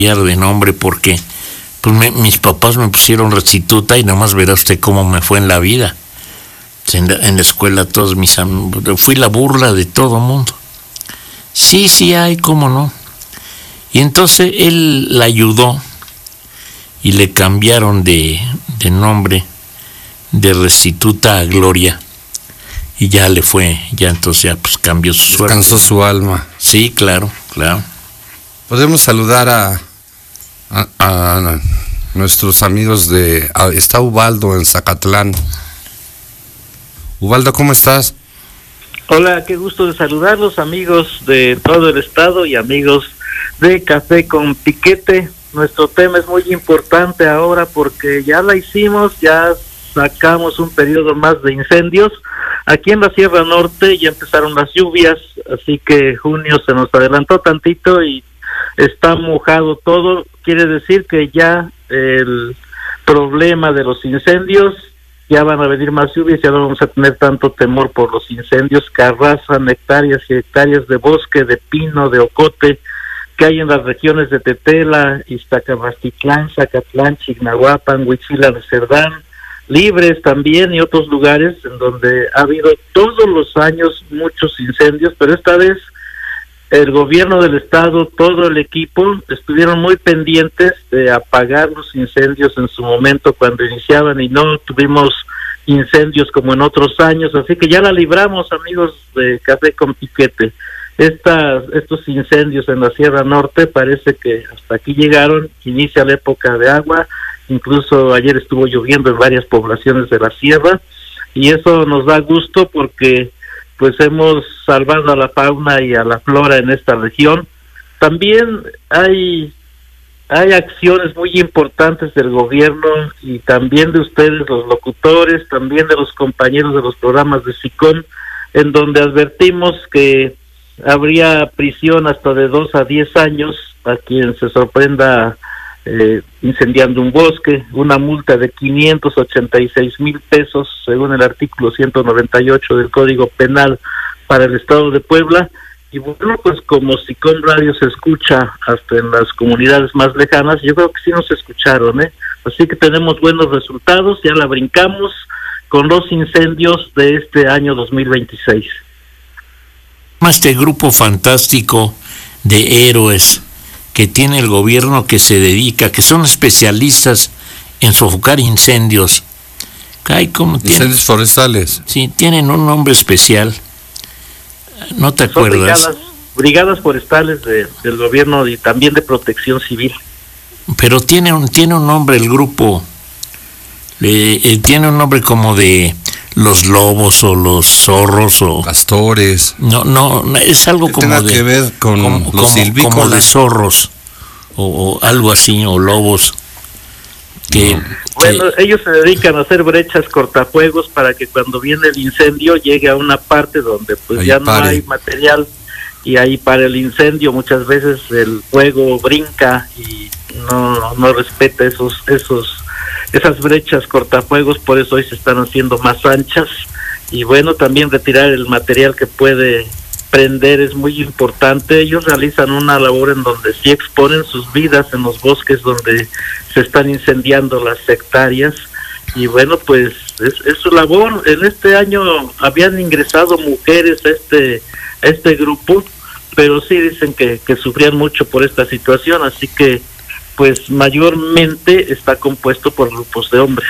de nombre porque pues mis papás me pusieron Restituta y nomás verá usted cómo me fue en la vida. En la escuela todos mis amigos, fui la burla de todo mundo. Sí hay, cómo no. Y entonces él la ayudó y le cambiaron de nombre de Restituta a Gloria. Y ya le fue, entonces ya pues cambió su suerte. Descansó su alma. Sí, claro. Podemos saludar a nuestros amigos está Ubaldo en Zacatlán. Ubaldo, ¿cómo estás? Hola, qué gusto de saludarlos, amigos de todo el estado y amigos de Café con Piquete. Nuestro tema es muy importante ahora porque ya la hicimos, ya sacamos un periodo más de incendios. Aquí en la Sierra Norte ya empezaron las lluvias, así que junio se nos adelantó tantito y está mojado todo. Quiere decir que ya el problema de los incendios, ya van a venir más lluvias, ya no vamos a tener tanto temor por los incendios que arrasan hectáreas y hectáreas de bosque, de pino, de ocote, que hay en las regiones de Tetela, Iztacamastitlán, Zacatlán, Chignahuapan, Huichila de Cerdán, Libres también y otros lugares en donde ha habido todos los años muchos incendios, pero esta vez el gobierno del estado, todo el equipo, estuvieron muy pendientes de apagar los incendios en su momento cuando iniciaban y no tuvimos incendios como en otros años, así que ya la libramos, amigos de Café con Piquete. Estos incendios en la Sierra Norte parece que hasta aquí llegaron, inicia la época de agua, incluso ayer estuvo lloviendo en varias poblaciones de la sierra y eso nos da gusto porque pues hemos salvado a la fauna y a la flora en esta región. También hay acciones muy importantes del gobierno y también de ustedes, los locutores, también de los compañeros de los programas de SICOM, en donde advertimos que habría prisión hasta de 2 a 10 años a quien se sorprenda incendiando un bosque, una multa de 586,000 pesos según el artículo 198 del Código Penal para el estado de Puebla. Y bueno, pues como SICOM Radio se escucha hasta en las comunidades más lejanas, yo creo que sí nos escucharon, así que tenemos buenos resultados, ya la brincamos con los incendios de este año 2026. Este grupo fantástico de héroes que tiene el gobierno que se dedica, que son especialistas en sofocar incendios. Incendios forestales. Sí, tienen un nombre especial. ¿No te acuerdas? Brigadas forestales del gobierno y también de protección civil. Pero tiene un nombre el grupo. Tiene un nombre como de los lobos o los zorros o castores. No, es algo como tenga que ver con los silvícolas, como de zorros o algo así, o lobos. Bueno, ellos se dedican a hacer brechas cortafuegos para que cuando viene el incendio llegue a una parte donde pues ya no hay material y ahí para el incendio muchas veces el fuego brinca y no respeta esas brechas cortafuegos, por eso hoy se están haciendo más anchas y bueno, también retirar el material que puede prender es muy importante. Ellos realizan una labor en donde sí exponen sus vidas en los bosques donde se están incendiando las hectáreas y bueno, pues es su labor. En este año habían ingresado mujeres a este grupo, pero sí dicen que sufrían mucho por esta situación, así que pues mayormente está compuesto por grupos de hombres.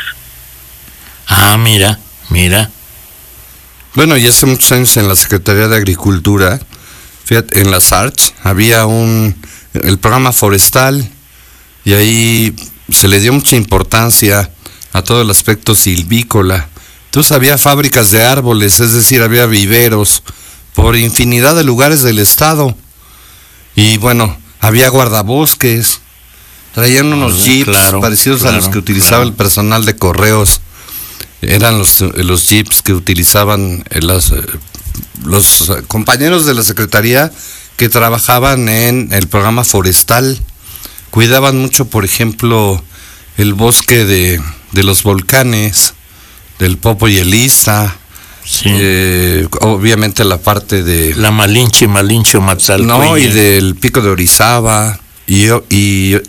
Ah, mira. Bueno, y hace muchos años en la Secretaría de Agricultura, fíjate, en la SARCH había el programa forestal y ahí se le dio mucha importancia a todo el aspecto silvícola. Entonces había fábricas de árboles, es decir, había viveros por infinidad de lugares del estado y bueno, había guardabosques. Traían unos jeeps parecidos a los que utilizaba el personal de correos. Eran los jeeps que utilizaban los compañeros de la Secretaría que trabajaban en el programa forestal. Cuidaban mucho, por ejemplo, el bosque de los volcanes, del Popo y el Ista. Sí. Obviamente la parte de... La Malinche, Matzalcóyotl. No, y del Pico de Orizaba. Y